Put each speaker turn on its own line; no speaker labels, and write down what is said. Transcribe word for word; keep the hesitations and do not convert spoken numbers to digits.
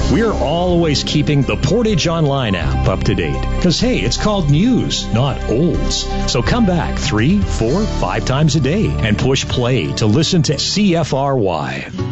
We're always keeping the Portage Online app up to date because, hey, it's called news, not olds. So come back three, four, five times a day and push play to listen to C F R Y.